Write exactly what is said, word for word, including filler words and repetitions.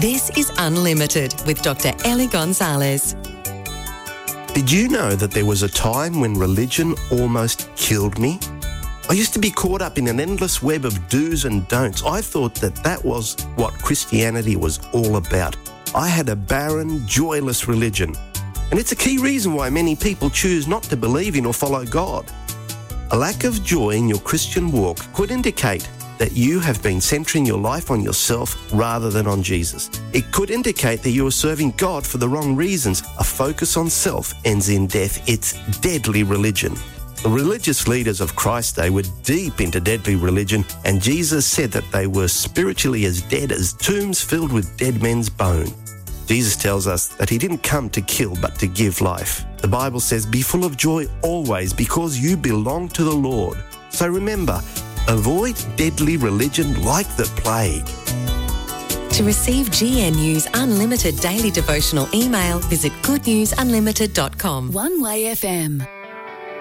This is Unlimited with Doctor Ellie Gonzalez. Did you know that there was a time when religion almost killed me? I used to be caught up in an endless web of do's and don'ts. I thought that that was what Christianity was all about. I had a barren, joyless religion. And it's a key reason why many people choose not to believe in or follow God. A lack of joy in your Christian walk could indicate that you have been centering your life on yourself rather than on Jesus. It could indicate that you are serving God for the wrong reasons. A focus on self ends in death. It's deadly religion. The religious leaders of Christ's day were deep into deadly religion, and Jesus said that they were spiritually as dead as tombs filled with dead men's bone. Jesus tells us that he didn't come to kill but to give life. The Bible says, "Be full of joy always because you belong to the Lord." So remember, avoid deadly religion like the plague. To receive G N U's Unlimited daily devotional email, visit good news unlimited dot com. One Way F M.